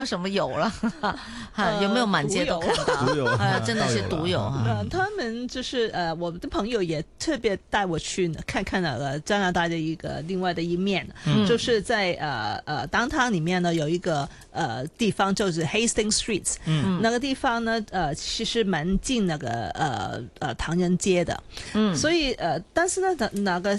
什么有了？有没有满街都看到？ 独有真的是独有哈。 他们就是我的朋友也特别带我去看看那个加拿大的一个另外的一面，就是在downtown里面呢有一个地方就是 Hastings Street，那个地方呢其实蛮近那个唐人街的，所以但是呢那个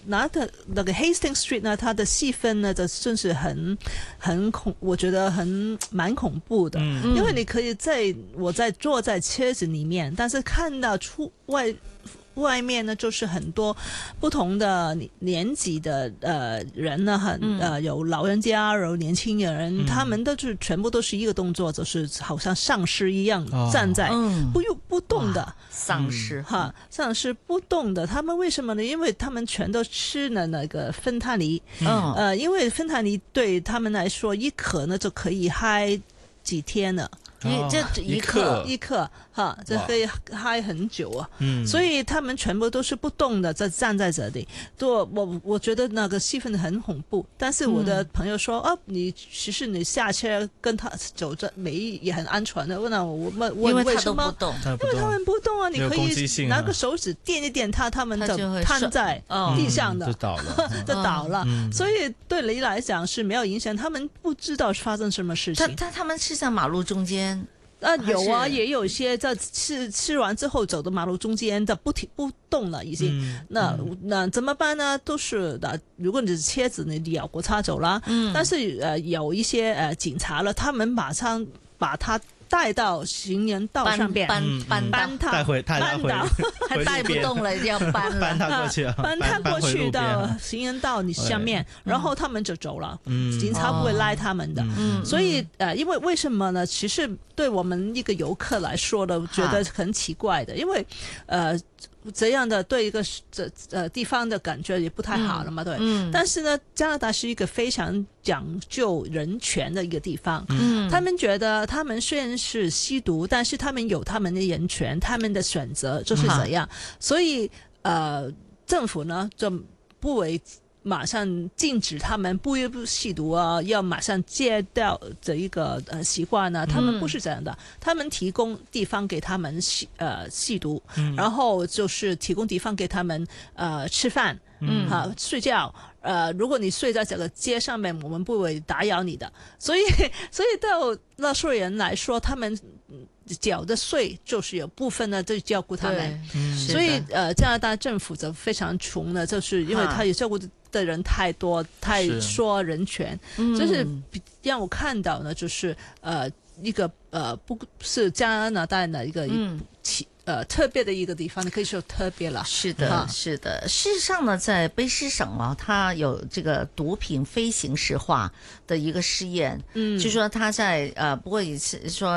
Hastings Street 呢，它的细分呢，这真是很我觉得蛮恐怖的，因为你可以我坐在车子里面，但是看到外面呢，就是很多不同的年纪的人呢，有老人家，有年轻人，他们都是全部都是一个动作，就是好像丧尸一样站在不动的丧尸丧尸不动的。他们为什么呢？因为他们全都吃了那个芬太尼，因为芬太尼对他们来说一颗呢就可以嗨几天了。一克这可以嗨很久啊，所以他们全部都是不动的，站在这里。我觉得那个气氛很恐怖，但是我的朋友说其实你下车跟他走着也很安全的。问我因为为什么？ 因为他们不动啊，你可以拿个手指垫一垫他们就瘫在地上的， 就倒了， 所以对你来讲是没有影响，他们不知道发生什么事情。 他们是在马路中间。 有啊，也有一些在吃完之后走的马路中间的不动了，已经。那怎么办呢？都是的。如果你是车子，你咬过擦走了。但是有一些警察了，他们马上把他带到行人道上边， 搬他带回， 还带不动了，要搬他过去， 搬他过去到行人道你下面，然后他们就走了，警察不会拉他们的。所以因为为什么呢？其实对我们一个游客来说呢，觉得很奇怪的，因为这样的对一个地方的感觉也不太好了嘛，对。但是呢，加拿大是一个非常讲究人权的一个地方。他们觉得他们虽然是吸毒，但是他们有他们的人权，他们的选择就是这样。所以政府呢就不为马上禁止他们不吸毒啊，要马上戒掉这一个习惯呢？他们不是这样的，他们提供地方给他们吸毒，然后就是提供地方给他们吃饭，睡觉。如果你睡在这个街上面，我们不会打扰你的。所以对纳税人来说，他们缴的税就是有部分呢，就照顾他们。所以加拿大政府就非常穷的，就是因为他也照顾的人太多，太说人权，就是让我看到呢，就是一个不是加拿大的一个特别的一个地方，你可以说特别了。 是的，是的。事实上呢，在卑诗省啊，它有这个毒品非刑事化的一个试验。就说他在不过也是说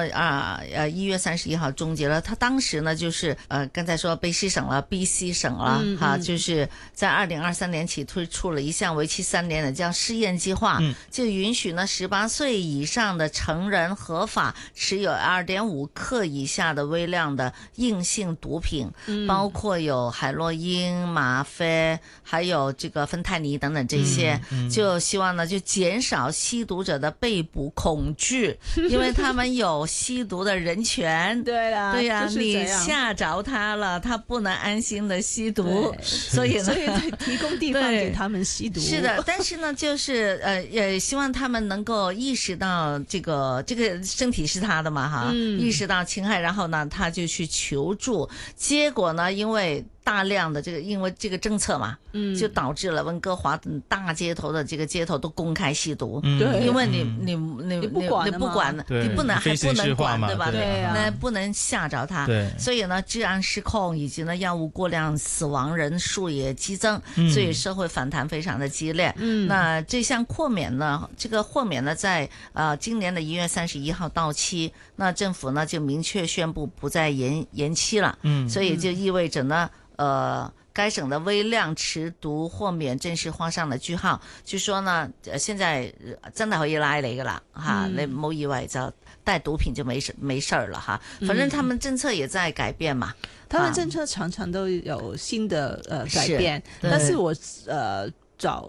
1月31号终结了。他当时呢，就是刚才说卑诗省了 ，BC 省了就是在2023年起推出了一项为期3年的叫试验计划，就允许呢18岁以上的成人合法持有2.5克以下的微量的硬性毒品，包括有海洛因、吗啡，还有这个芬太尼等等这些，就希望呢就减少吸毒者的被捕恐惧，因为他们有吸毒的人权。 对呀， 你吓着他了，他不能安心的吸毒，所以提供地方给他们吸毒。 是的，但是呢，就是也希望他们能够意识到这个身体是他的嘛意识到侵害，然后呢，他就去求助，结果呢，因为大量的因为这个政策嘛，就导致了温哥华等大街头的这个街头都公开吸毒，因为你不管，你不能还不能管，对吧？那不能吓着他，所以呢，治安失控以及呢药物过量，死亡人数也激增，所以社会反弹非常的激烈。那这项豁免呢，在今年的1月31号到期，那政府呢就明确宣布不再延期了，所以就意味着呢。该省的微量持毒豁免正式画上了句号，就说呢，现在真的可以拉你噶啦你唔好以為就帶毒品就沒事了反正他們政策也在改變嘛， 他們政策常常都有新的改變，但是我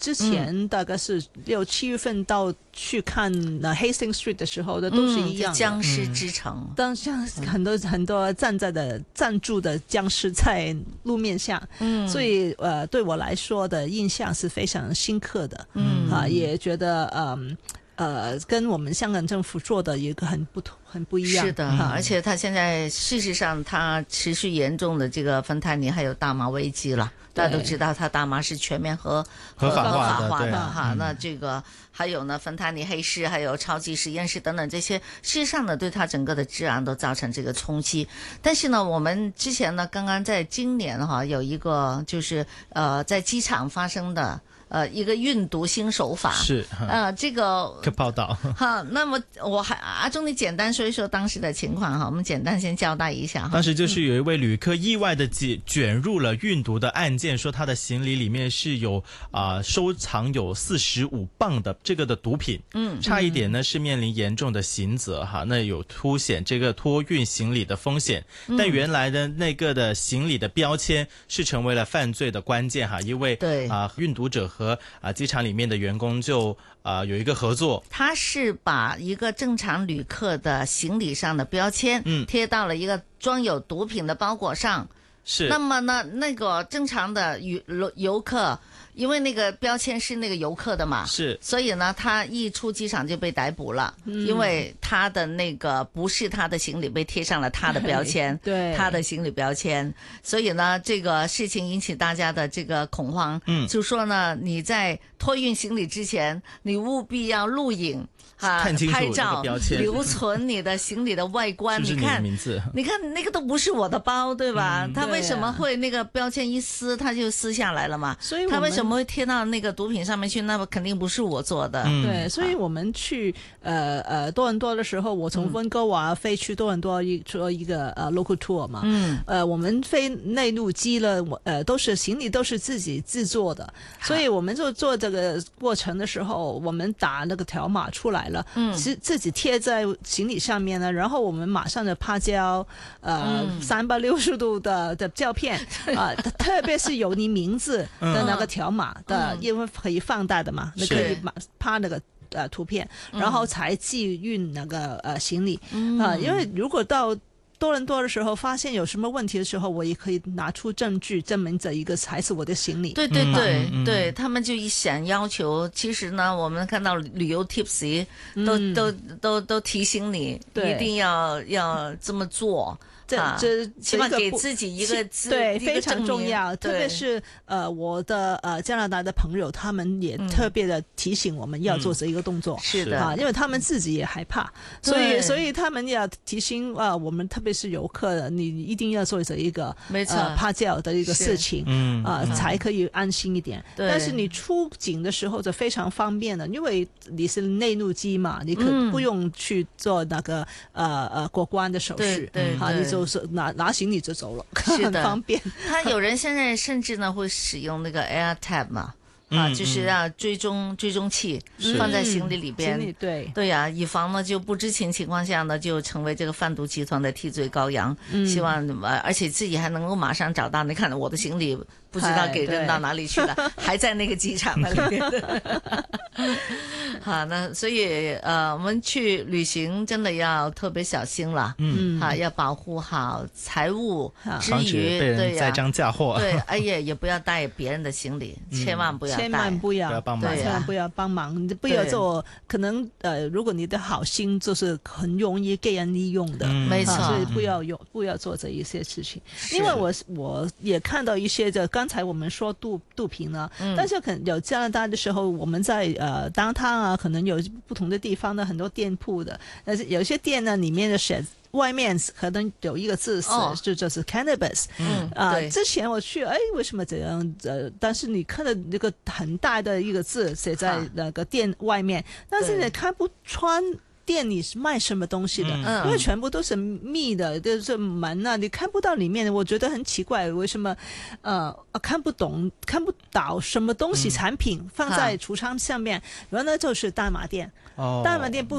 之前大概是6、7月份到去看Hastings Street 的时候的都是一样的， 僵尸之城。 当像很多站住的僵尸在路面上，所以对我来说的印象是非常深刻的，也觉得跟我们香港政府做的一个很不一样。 是的，而且他现在事实上他持续严重的这个芬太尼还有大麻危机了。大家都知道，他大麻是全面合法化的哈。那这个还有呢，芬太尼黑市，还有超级实验室等等这些，事实上呢，对他整个的治安都造成这个冲击。但是呢，我们之前呢，刚刚在今年有一个就是在机场发生的。一个运毒新手法是这个报道好，那么阿忠你简单说一说当时的情况哈，我们简单先交代一下哈。 当时就是有一位旅客意外的卷入了运毒的案件，说他的行李里面是有收藏有45磅的这个的毒品，差一点呢是面临严重的刑责哈。那有凸显这个托运行李的风险，但原来的那个的行李的标签是成为了犯罪的关键哈，因为运毒者和机场里面的员工就有一个合作， 他是把一个正常旅客的行李上的标签贴到了一个装有毒品的包裹上。是，那么呢，那个正常的游客，因为那个标签是那个游客的嘛， 是， 所以呢，他一出机场就被逮捕了，因为他的那个不是他的行李被贴上了他的标签， 对， 他的行李标签，所以呢，这个事情引起大家的这个恐慌，就说呢，你在托运行李之前，你务必要录影。 看清楚拍照标签， 留存你的行李的外观。 是你的名字， 你看那个都不是我的包，对吧？他为什么会那个标签一撕，他就撕下来了嘛？ 所以他为什么会贴到那个毒品上面去？那么肯定不是我做的。 对，所以我们去多伦多的时候，我从温哥华飞去多伦多做一个local tour 嘛。我们飞内陆机了，都是行李都是自己制作的，所以我们就做这个过程的时候，我们打那个条码出来了，自己贴在行李上面呢，然后我们马上就拍胶，360度的照片特别是有你名字的那个条码的，因为可以放大的嘛，你可以拍那个图片，然后才寄运那个行李因为如果到多伦多的时候发现有什么问题的时候，我也可以拿出证据证明这一个才是我的行李。 对对对对，他们就想要求，其实呢，我们看到旅游 tips 都提醒你一定要这么做。起码给自己一个对非常重要，特别是我的加拿大的朋友，他们也特别的提醒我们要做这一个动作， 是的， 因为他们自己也害怕，所以他们要提醒我们，特别是游客，你一定要做这一个拍照的一个事情，才可以安心一点。但是你出境的时候就非常方便了，因为你是内陆机嘛，你不用去做那个过关的手续，你就是拿行李就走了，很方便。 他有人现在甚至呢会使用那个 AirTag 嘛，就是要追踪器放在行李里边，对呀，以防呢就不知情况下呢就成为这个贩毒集团的替罪羔羊。希望而且自己还能够马上找到，你看我的行李不知道给扔到哪里去了，还在那个机场那里面。好，那所以我们去旅行真的要特别小心了，要保护好财物之余， 对呀，栽赃嫁祸， 对，也不要带别人的行李，千万不要带， 千万不要帮忙， 千万不要帮忙，不要做，可能如果你的好心就是很容易被人利用的， 没错， 所以不要做这一些事情。因为我也看到一些刚才我们说毒品呢，但是可能有加拿大的时候，我们在downtown可能有不同的地方的很多店铺的，但是有些店呢里面的写外面可能有一个字就是 cannabis，之前我去，为什么这样？但是你看到那个很大的一个字写在那个店外面，但是你看不穿。店里是卖什么东西的？因为全部都是密的，就是门你看不到里面。我觉得很奇怪，为什么看不到什么东西产品放在橱窗上面？然后呢，就是大麻店，大麻店不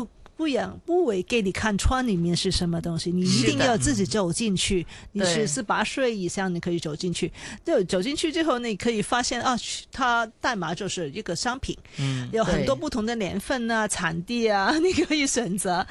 不会给你看穿里面是什么东西，你一定要自己走进去。你是18岁以上，你可以走进去。就走进去之后，你可以发现啊，它代码就是一个商品，有很多不同的年份啊、产地啊，你可以选择。